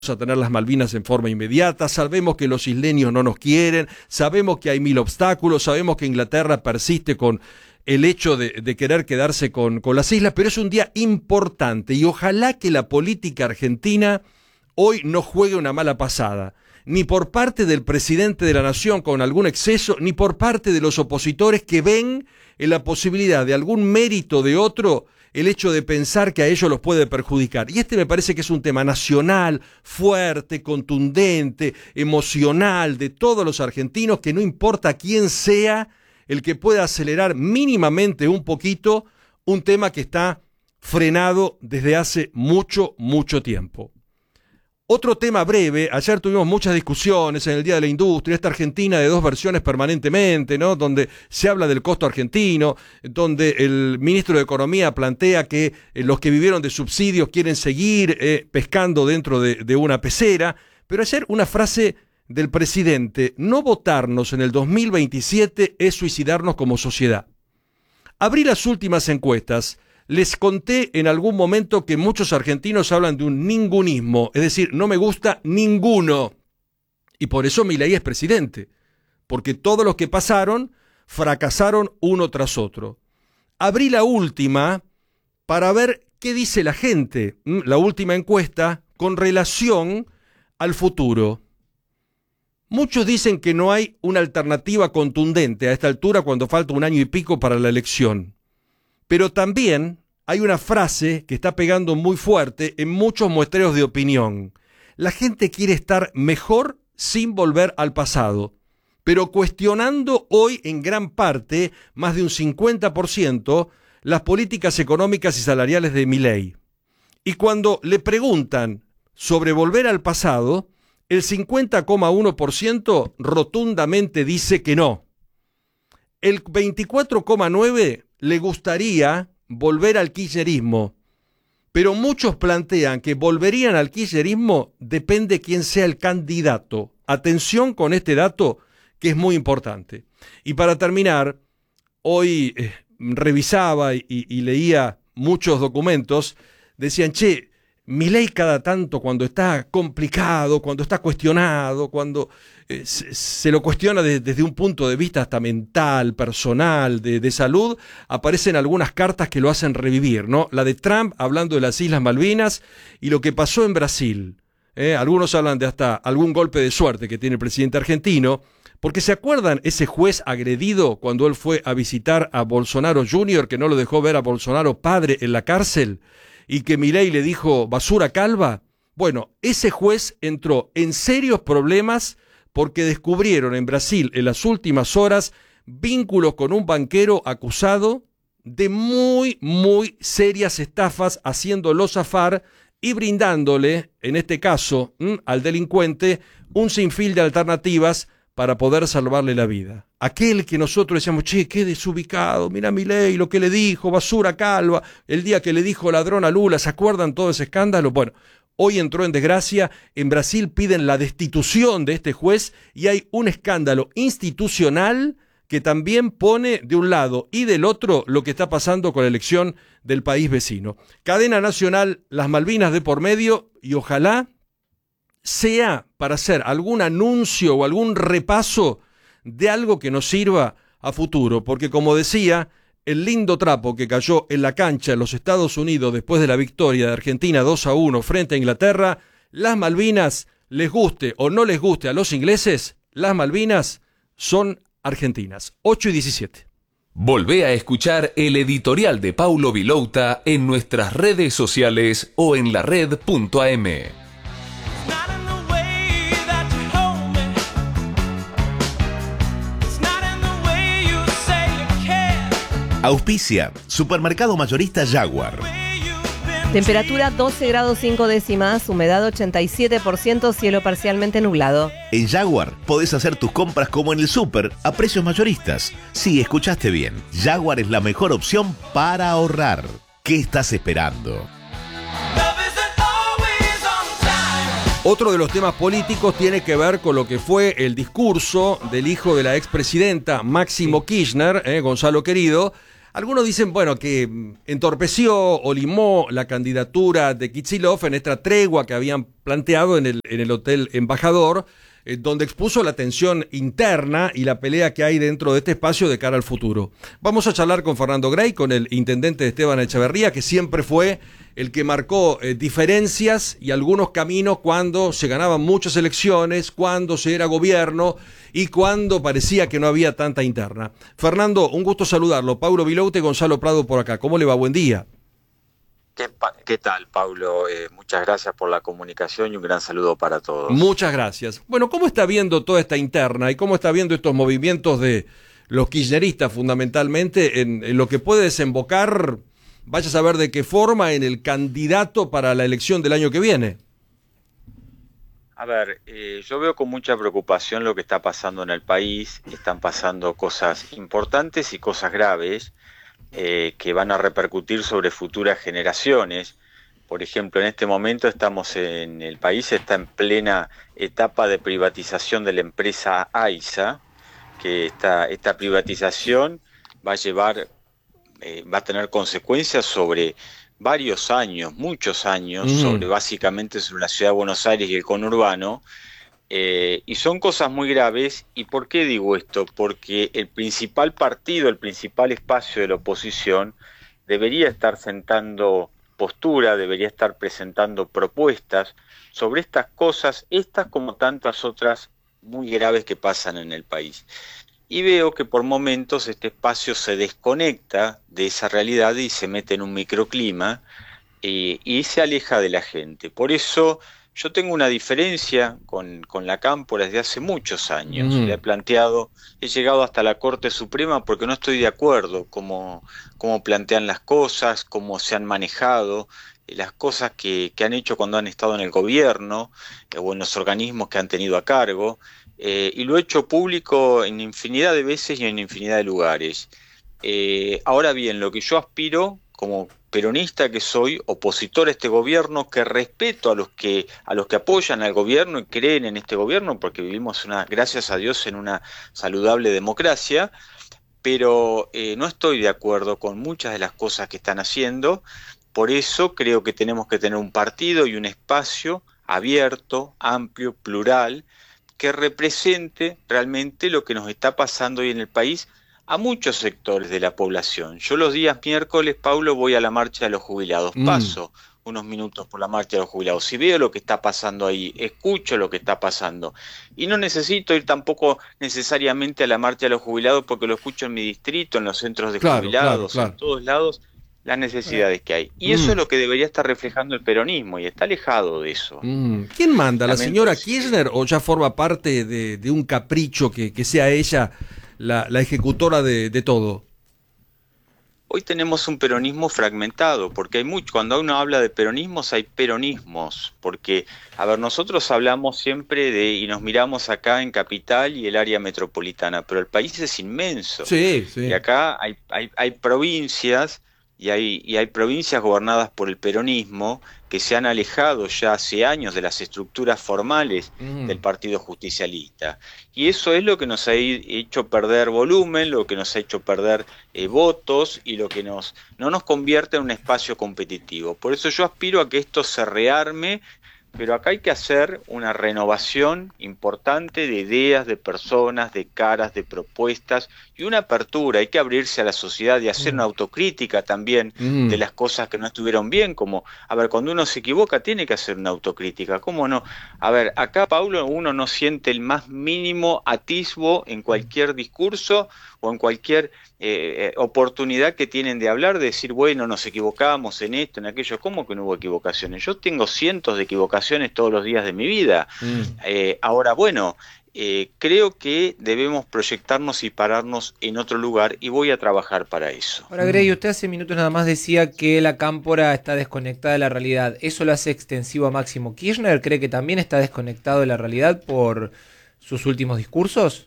a tener las Malvinas en forma inmediata, sabemos que los isleños no nos quieren, sabemos que hay 1000 obstáculos, sabemos que Inglaterra persiste con el hecho de querer quedarse con las islas, pero es un día importante y ojalá que la política argentina hoy no juegue una mala pasada, ni por parte del presidente de la nación con algún exceso, ni por parte de los opositores que ven en la posibilidad de algún mérito de otro el hecho de pensar que a ellos los puede perjudicar. Y este me parece que es un tema nacional, fuerte, contundente, emocional, de todos los argentinos, que no importa quién sea el que pueda acelerar mínimamente un poquito un tema que está frenado desde hace mucho, mucho tiempo. Otro tema breve, ayer tuvimos muchas discusiones en el Día de la Industria, esta Argentina de dos versiones permanentemente, ¿no? Donde se habla del costo argentino, donde el ministro de Economía plantea que los que vivieron de subsidios quieren seguir pescando dentro de una pecera, pero ayer una frase del presidente: no votarnos en el 2027 es suicidarnos como sociedad. Abrí las últimas encuestas. Les conté en algún momento que muchos argentinos hablan de un ningunismo, es decir, no me gusta ninguno. Y por eso Milei es presidente, porque todos los que pasaron fracasaron uno tras otro. Abrí la última para ver qué dice la gente, la última encuesta, con relación al futuro. Muchos dicen que no hay una alternativa contundente a esta altura cuando falta un año y pico para la elección. Pero también hay una frase que está pegando muy fuerte en muchos muestreos de opinión. La gente quiere estar mejor sin volver al pasado, pero cuestionando hoy en gran parte, más de un 50%, las políticas económicas y salariales de Milei. Y cuando le preguntan sobre volver al pasado, el 50,1% rotundamente dice que no. El 24,9% le gustaría volver al kirchnerismo, pero muchos plantean que volverían al kirchnerismo depende quién sea el candidato. Atención con este dato que es muy importante. Y para terminar, hoy revisaba y leía muchos documentos, decían, Milei cada tanto cuando está complicado, cuando está cuestionado, cuando se lo cuestiona desde un punto de vista hasta mental, personal, de salud, aparecen algunas cartas que lo hacen revivir, ¿no? La de Trump hablando de las Islas Malvinas y lo que pasó en Brasil. Algunos hablan de hasta algún golpe de suerte que tiene el presidente argentino, porque ¿se acuerdan ese juez agredido cuando él fue a visitar a Bolsonaro Jr., que no lo dejó ver a Bolsonaro padre en la cárcel? Y que Milei le dijo basura calva. Bueno, ese juez entró en serios problemas porque descubrieron en Brasil en las últimas horas vínculos con un banquero acusado de muy, muy serias estafas, haciéndolo zafar y brindándole, en este caso, al delincuente, un sinfín de alternativas para poder salvarle la vida. Aquel que nosotros decíamos, qué desubicado, mira Milei lo que le dijo, basura calva, el día que le dijo ladrón a Lula, ¿se acuerdan todo ese escándalo? Bueno, hoy entró en desgracia, en Brasil piden la destitución de este juez y hay un escándalo institucional que también pone de un lado y del otro lo que está pasando con la elección del país vecino. Cadena nacional, las Malvinas de por medio, y ojalá sea para hacer algún anuncio o algún repaso de algo que nos sirva a futuro, porque como decía, el lindo trapo que cayó en la cancha en los Estados Unidos después de la victoria de Argentina 2-1 frente a Inglaterra, las Malvinas, les guste o no les guste a los ingleses, las Malvinas son argentinas. 8:17. Volvé a escuchar el editorial de Paulo Vilouta en nuestras redes sociales o en lared.am. Auspicia, Supermercado Mayorista Jaguar. Temperatura 12 grados 5 décimas, humedad 87%, cielo parcialmente nublado. En Jaguar podés hacer tus compras como en el súper, a precios mayoristas. Sí, escuchaste bien. Jaguar es la mejor opción para ahorrar. ¿Qué estás esperando? Otro de los temas políticos tiene que ver con lo que fue el discurso del hijo de la expresidenta Máximo Kirchner, Gonzalo Querido, Algunos dicen, bueno, que entorpeció o limó la candidatura de Kicillof en esta tregua que habían planteado en el Hotel Embajador, donde expuso la tensión interna y la pelea que hay dentro de este espacio de cara al futuro. Vamos a charlar con Fernando Grey, con el intendente Esteban Echeverría, que siempre fue el que marcó diferencias y algunos caminos cuando se ganaban muchas elecciones, cuando se era gobierno y cuando parecía que no había tanta interna. Fernando, un gusto saludarlo. Paulo Vilouta y Gonzalo Prado por acá. ¿Cómo le va? Buen día. ¿Qué tal, Paulo? Muchas gracias por la comunicación y un gran saludo para todos. Muchas gracias. Bueno, ¿cómo está viendo toda esta interna y cómo está viendo estos movimientos de los kirchneristas fundamentalmente en lo que puede desembocar, vaya a saber de qué forma, en el candidato para la elección del año que viene? A ver, yo veo con mucha preocupación lo que está pasando en el país. Están pasando cosas importantes y cosas graves que van a repercutir sobre futuras generaciones. Por ejemplo, en este momento el país está en plena etapa de privatización de la empresa AISA, que esta privatización va a tener consecuencias sobre varios años, muchos años, básicamente sobre la ciudad de Buenos Aires y el conurbano. Y son cosas muy graves. ¿Y por qué digo esto? Porque el principal partido, el principal espacio de la oposición debería estar sentando postura, debería estar presentando propuestas sobre estas cosas, estas como tantas otras muy graves que pasan en el país. Y veo que por momentos este espacio se desconecta de esa realidad y se mete en un microclima y se aleja de la gente. Por eso yo tengo una diferencia con la Cámpora desde hace muchos años. Le he planteado, he llegado hasta la Corte Suprema porque no estoy de acuerdo cómo plantean las cosas, cómo se han manejado, las cosas que han hecho cuando han estado en el gobierno o en los organismos que han tenido a cargo, y lo he hecho público en infinidad de veces y en infinidad de lugares. Ahora bien, lo que yo aspiro como peronista que soy, opositor a este gobierno, que respeto a los que apoyan al gobierno y creen en este gobierno, porque vivimos gracias a Dios, en una saludable democracia, pero no estoy de acuerdo con muchas de las cosas que están haciendo. Por eso creo que tenemos que tener un partido y un espacio abierto, amplio, plural, que represente realmente lo que nos está pasando hoy en el país a muchos sectores de la población. Yo los días miércoles, Paulo, voy a la marcha de los jubilados. Paso unos minutos por la marcha de los jubilados. Si veo lo que está pasando ahí, escucho lo que está pasando. Y no necesito ir tampoco necesariamente a la marcha de los jubilados porque lo escucho en mi distrito, en los centros de jubilados, en todos lados, las necesidades que hay. Y eso es lo que debería estar reflejando el peronismo, y está alejado de eso. ¿Quién manda? ¿La señora Kirchner o ya forma parte de un capricho que sea ella la ejecutora de todo? Hoy tenemos un peronismo fragmentado, porque hay mucho. Cuando uno habla de peronismos, hay peronismos, porque, a ver, nosotros hablamos siempre y nos miramos acá en Capital y el área metropolitana, pero el país es inmenso. Sí. Y acá hay provincias, y hay provincias gobernadas por el peronismo que se han alejado ya hace años de las estructuras formales del Partido Justicialista. Y eso es lo que nos ha hecho perder volumen, lo que nos ha hecho perder votos y lo que no nos convierte en un espacio competitivo. Por eso yo aspiro a que esto se rearme, pero acá hay que hacer una renovación importante de ideas, de personas, de caras, de propuestas y una apertura. Hay que abrirse a la sociedad y hacer una autocrítica también de las cosas que no estuvieron bien, como, a ver, cuando uno se equivoca tiene que hacer una autocrítica, ¿cómo no? A ver, acá, Paulo, uno no siente el más mínimo atisbo en cualquier discurso o en cualquier oportunidad que tienen de hablar, de decir, bueno, nos equivocamos en esto, en aquello. ¿Cómo que no hubo equivocaciones? Yo tengo cientos de equivocaciones todos los días de mi vida. Ahora, bueno, creo que debemos proyectarnos y pararnos en otro lugar, y voy a trabajar para eso. Ahora, Grey, usted hace minutos nada más decía que la Cámpora está desconectada de la realidad. ¿Eso lo hace extensivo a Máximo Kirchner? ¿Cree que también está desconectado de la realidad por sus últimos discursos?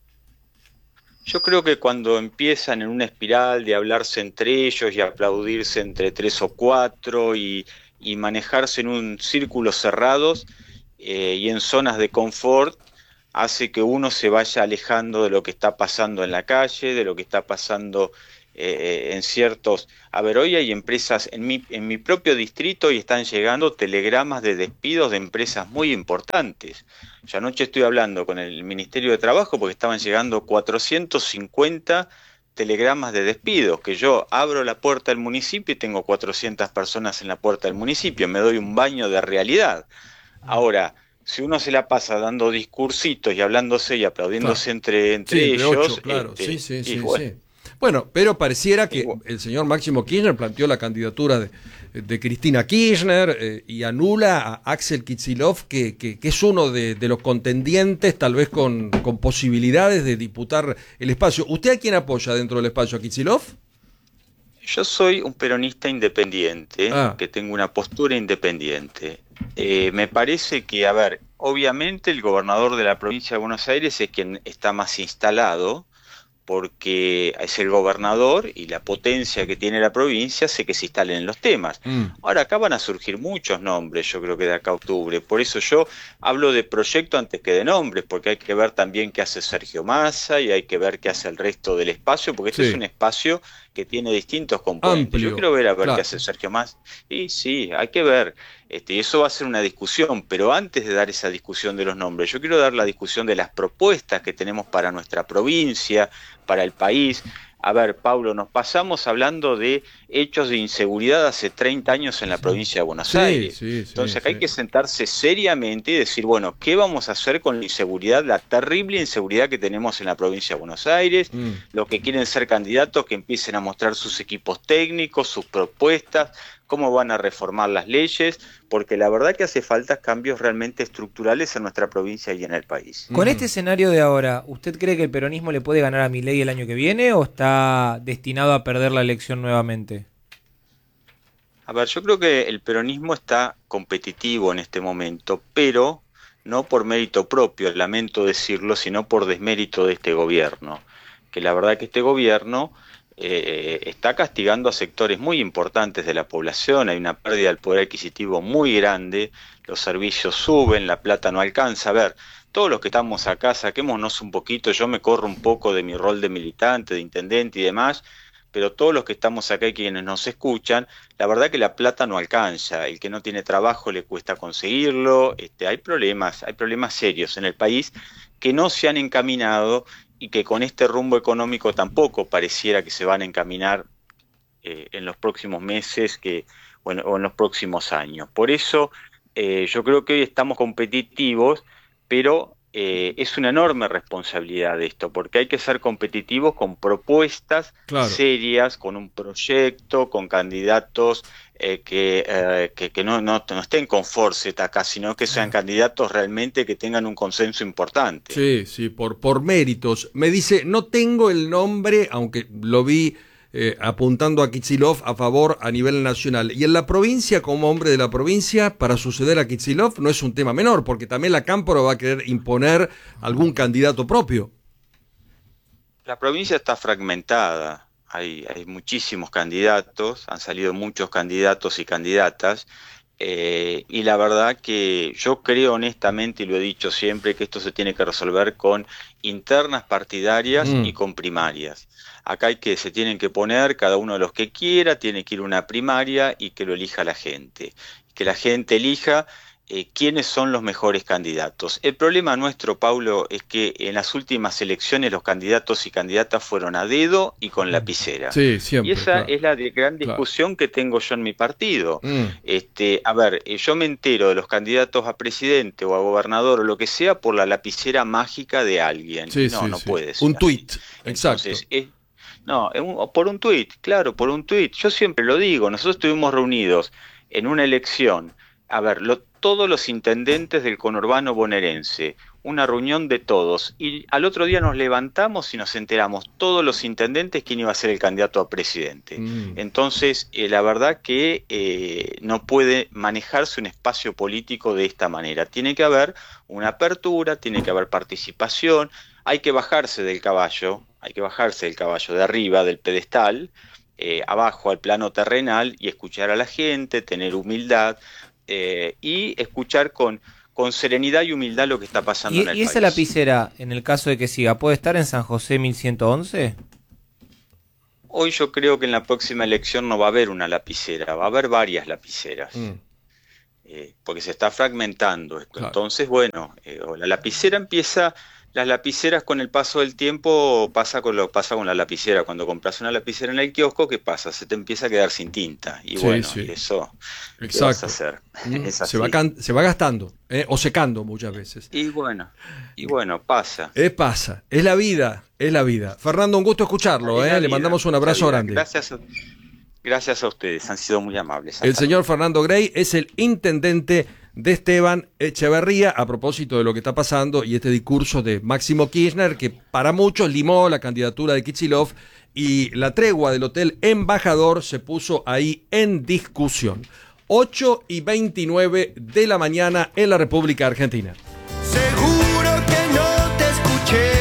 Yo creo que cuando empiezan en una espiral de hablarse entre ellos y aplaudirse entre 3 o 4 y manejarse en un círculo cerrados y en zonas de confort, hace que uno se vaya alejando de lo que está pasando en la calle, de lo que está pasando en ciertos... A ver, hoy hay empresas en mi propio distrito y están llegando telegramas de despidos de empresas muy importantes. Yo anoche estoy hablando con el Ministerio de Trabajo porque estaban llegando 450 telegramas de despidos, que yo abro la puerta del municipio y tengo 400 personas en la puerta del municipio, me doy un baño de realidad. Ahora, si uno se la pasa dando discursitos y hablándose y aplaudiéndose entre Sí, ellos... 8, claro, sí. Bueno. Bueno, pero pareciera que el señor Máximo Kirchner planteó la candidatura de Cristina Kirchner y anula a Axel Kicillof, que es uno de los contendientes, tal vez con posibilidades de disputar el espacio. ¿Usted a quién apoya dentro del espacio? ¿A Kicillof? Yo soy un peronista independiente, que tengo una postura independiente. Me parece que, a ver, obviamente el gobernador de la provincia de Buenos Aires es quien está más instalado, porque es el gobernador y la potencia que tiene la provincia hace que se instalen en los temas. Ahora, acá van a surgir muchos nombres, yo creo que de acá a octubre. Por eso yo hablo de proyecto antes que de nombres, porque hay que ver también qué hace Sergio Massa y hay que ver qué hace el resto del espacio, porque este es un espacio que tiene distintos componentes. Amplio, yo quiero ver qué hace Sergio Massa. Y sí, hay que ver. Y eso va a ser una discusión, pero antes de dar esa discusión de los nombres, yo quiero dar la discusión de las propuestas que tenemos para nuestra provincia, para el país. A ver, Paulo, nos pasamos hablando de hechos de inseguridad hace 30 años en la provincia de Buenos Aires. Entonces acá hay que sentarse seriamente y decir, bueno, ¿qué vamos a hacer con la inseguridad, la terrible inseguridad que tenemos en la provincia de Buenos Aires? Los que quieren ser candidatos, que empiecen a mostrar sus equipos técnicos, sus propuestas, cómo van a reformar las leyes, porque la verdad que hace falta cambios realmente estructurales en nuestra provincia y en el país. Con este escenario de ahora, ¿usted cree que el peronismo le puede ganar a Milei el año que viene o está destinado a perder la elección nuevamente? A ver, yo creo que el peronismo está competitivo en este momento, pero no por mérito propio, lamento decirlo, sino por desmérito de este gobierno. Que la verdad que este gobierno está castigando a sectores muy importantes de la población, hay una pérdida del poder adquisitivo muy grande, los servicios suben, la plata no alcanza. A ver, todos los que estamos acá, saquémonos un poquito, yo me corro un poco de mi rol de militante, de intendente y demás, pero todos los que estamos acá y quienes nos escuchan, la verdad que la plata no alcanza, el que no tiene trabajo le cuesta conseguirlo, hay problemas serios en el país que no se han encaminado y que con este rumbo económico tampoco pareciera que se van a encaminar en los próximos meses o en los próximos años. Por eso yo creo que hoy estamos competitivos, pero es una enorme responsabilidad esto, porque hay que ser competitivos con propuestas serias, con un proyecto, con candidatos que no estén con forceta acá, sino que sean candidatos realmente que tengan un consenso importante. Sí, por méritos. Me dice, no tengo el nombre, aunque lo vi apuntando a Kicillof a favor a nivel nacional. Y en la provincia, como hombre de la provincia, para suceder a Kicillof no es un tema menor, porque también la Cámpora va a querer imponer algún candidato propio. La provincia está fragmentada. Hay muchísimos candidatos, han salido muchos candidatos y candidatas, y la verdad que yo creo honestamente, y lo he dicho siempre, que esto se tiene que resolver con internas partidarias y con primarias. Acá se tienen que poner, cada uno de los que quiera, tiene que ir a una primaria y que lo elija la gente. Que la gente elija quiénes son los mejores candidatos. El problema nuestro, Paulo, es que en las últimas elecciones los candidatos y candidatas fueron a dedo y con lapicera. Sí, siempre, y esa es la gran discusión que tengo yo en mi partido. A ver, yo me entero de los candidatos a presidente o a gobernador o lo que sea por la lapicera mágica de alguien. No puede ser. Un tuit, exacto. Entonces, por un tuit, claro, por un tuit. Yo siempre lo digo, nosotros estuvimos reunidos en una elección, a ver, todos los intendentes del conurbano bonaerense, una reunión de todos, y al otro día nos levantamos y nos enteramos todos los intendentes quién iba a ser el candidato a presidente. Entonces, la verdad que no puede manejarse un espacio político de esta manera. Tiene que haber una apertura, tiene que haber participación, hay que bajarse del caballo de arriba, del pedestal, abajo al plano terrenal y escuchar a la gente, tener humildad, y escuchar con serenidad y humildad lo que está pasando en el país. ¿Y esa lapicera, en el caso de que siga, puede estar en San José 1111? Hoy yo creo que en la próxima elección no va a haber una lapicera, va a haber varias lapiceras. Porque se está fragmentando esto. Claro. Entonces, bueno, la lapicera empieza, las lapiceras con el paso del tiempo pasa con la lapicera. Cuando compras una lapicera en el kiosco, ¿qué pasa? Se te empieza a quedar sin tinta. Y Sí, bueno, sí. eso, ¿qué Exacto. vas a hacer? Es así. Se va gastando, o secando muchas veces. Y bueno, pasa. Pasa, es la vida, es la vida. Fernando, un gusto escucharlo, Es la le vida, mandamos un abrazo es la grande. vida. Gracias a ustedes, han sido muy amables. El señor Fernando Grey es el intendente de Esteban Echeverría, a propósito de lo que está pasando y este discurso de Máximo Kirchner, que para muchos limó la candidatura de Kicillof, y la tregua del Hotel Embajador se puso ahí en discusión. 8:29 de la mañana en la República Argentina. Seguro que no te escuché.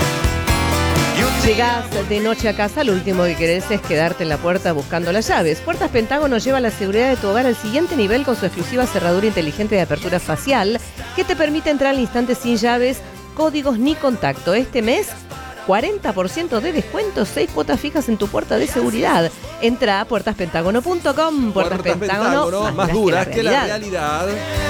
Llegás de noche a casa, lo último que querés es quedarte en la puerta buscando las llaves. Puertas Pentágono lleva la seguridad de tu hogar al siguiente nivel con su exclusiva cerradura inteligente de apertura facial que te permite entrar al instante sin llaves, códigos ni contacto. Este mes, 40% de descuento, 6 cuotas fijas en tu puerta de seguridad. Entra a puertaspentagono.com. Puertas Pentágono, más duras que la realidad.